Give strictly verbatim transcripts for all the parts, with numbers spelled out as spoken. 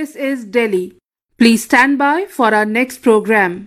this is Delhi. Please stand by for our next program.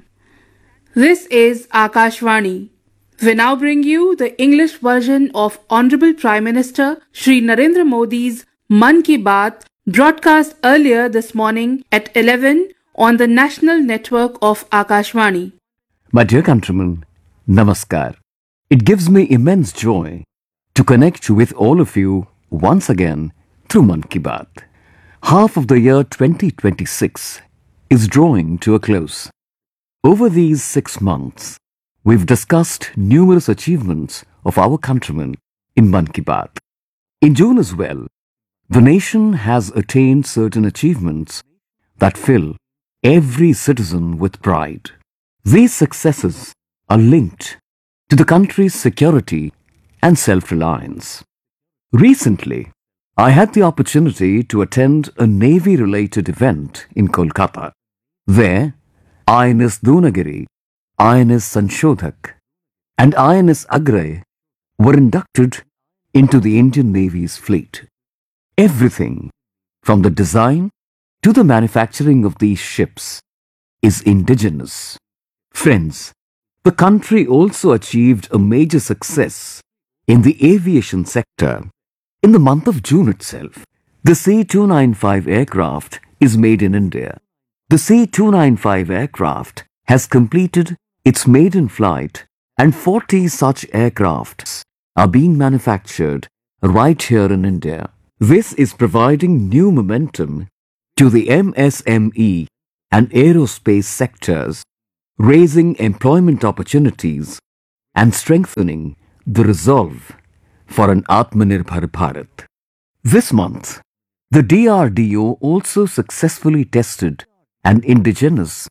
This is Akashvani. We now bring you the English version of Honorable Prime Minister Shri Narendra Modi's Mann Ki Baat, broadcast earlier this morning at eleven on the national network of Akashvani. My dear countrymen, Namaskar. It gives me immense joy to connect with all of you once again through Mann Ki Baat. Half of the year twenty twenty-six is drawing to a close. Over these six months, we've discussed numerous achievements of our countrymen in Mann Ki Baat. In June as well, the nation has attained certain achievements that fill every citizen with pride. These successes are linked to the country's security and self-reliance. Recently, I had the opportunity to attend a Navy-related event in Kolkata. There, I N S Dronagiri, I N S Sanshodhak and I N S Agray were inducted into the Indian Navy's fleet. Everything, from the design to the manufacturing of these ships, is indigenous. Friends, the country also achieved a major success in the aviation sector. In the month of June itself, the C two ninety-five aircraft is made in India. The C two ninety-five aircraft has completed its maiden flight and forty such aircrafts are being manufactured right here in India. This is providing new momentum to the M S M E and aerospace sectors, raising employment opportunities and strengthening the resolve for an Atmanirbhar Bharat. This month, the D R D O also successfully tested an indigenous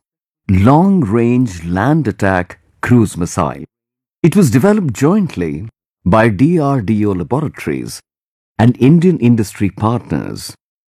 long-range land attack cruise missile. It was developed jointly by D R D O laboratories and Indian industry partners.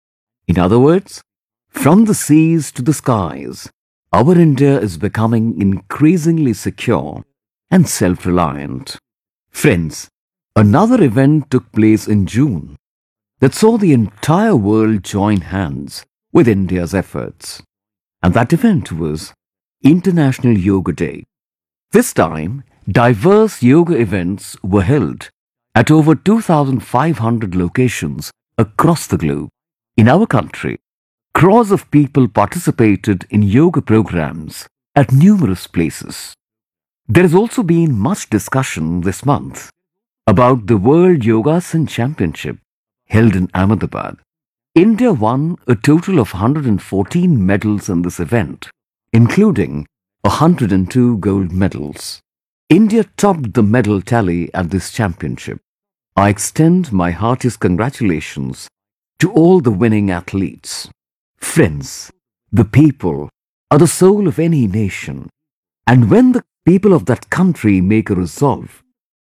In other words, from the seas to the skies, our India is becoming increasingly secure and self-reliant. Friends, another event took place in June that saw the entire world join hands with India's efforts. And that event was International Yoga Day. This time, diverse yoga events were held at over two thousand five hundred locations across the globe. In our country, crores of people participated in yoga programs at numerous places. There has also been much discussion this month about the World Yogasan Championship held in Ahmedabad. India won a total of one hundred fourteen medals in this event, including one hundred two gold medals. India topped the medal tally at this championship. I extend my heartiest congratulations to all the winning athletes. Friends, the people are the soul of any nation, and when the people of that country make a resolve,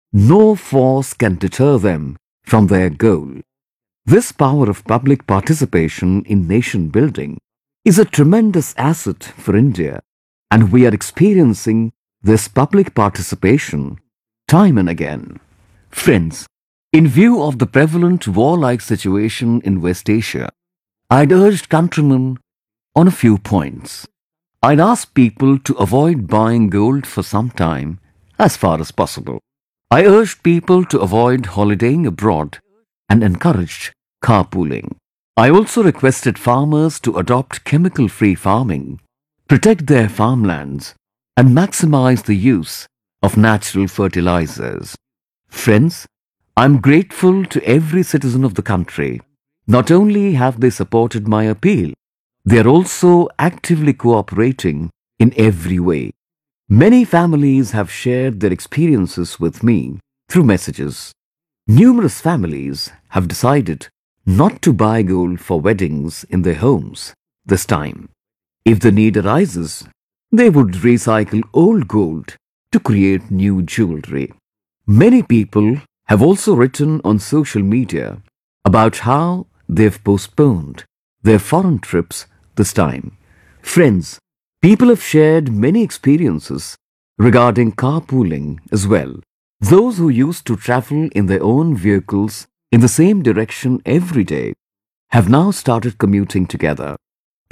no force can deter them from their goal. This power of public participation in nation building is a tremendous asset for India, and we are experiencing this public participation time and again. Friends, in view of the prevalent warlike situation in West Asia, I'd urged countrymen on a few points. I'd asked people to avoid buying gold for some time as far as possible. I urged people to avoid holidaying abroad and encouraged carpooling. I also requested farmers to adopt chemical-free farming, protect their farmlands, and maximize the use of natural fertilizers. Friends, I'm grateful to every citizen of the country. Not only have they supported my appeal, they are also actively cooperating in every way. Many families have shared their experiences with me through messages. Numerous families have decided not to buy gold for weddings in their homes this time. If the need arises, they would recycle old gold to create new jewelry. Many people have also written on social media about how they've postponed their foreign trips this time. Friends, people have shared many experiences regarding carpooling as well. Those who used to travel in their own vehicles in the same direction every day have now started commuting together.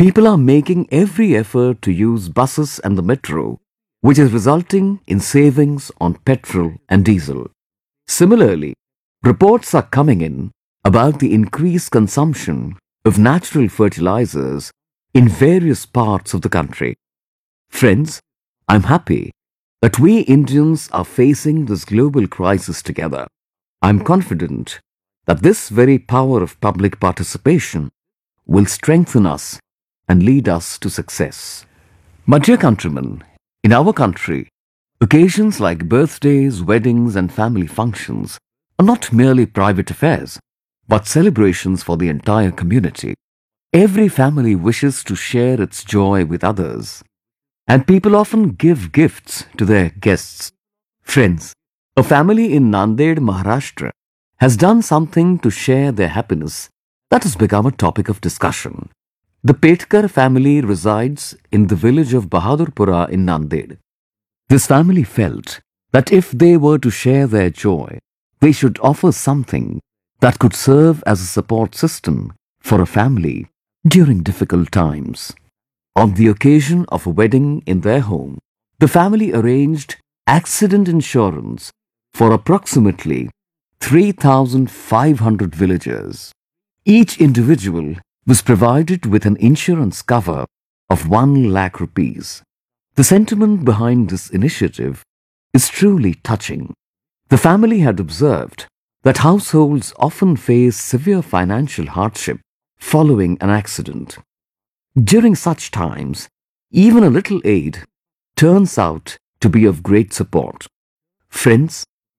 People are making every effort to use buses and the metro, which is resulting in savings on petrol and diesel. Similarly, reports are coming in about the increased consumption of natural fertilizers in various parts of the country. Friends, I'm happy that we Indians are facing this global crisis together. I'm confident that this very power of public participation will strengthen us and lead us to success. My dear countrymen, in our country, occasions like birthdays, weddings and family functions are not merely private affairs, but celebrations for the entire community. Every family wishes to share its joy with others, and people often give gifts to their guests. Friends, a family in Nanded, Maharashtra has done something to share their happiness that has become a topic of discussion. The Petkar family resides in the village of Bahadurpura in Nanded. This family felt that if they were to share their joy, they should offer something that could serve as a support system for a family during difficult times. On the occasion of a wedding in their home, the family arranged accident insurance for approximately three thousand five hundred villagers. Each individual was provided with an insurance cover of one lakh rupees. The sentiment behind this initiative is truly touching. The family had observed that households often face severe financial hardship following an accident. During such times, even a little aid turns out to be of great support. Friends,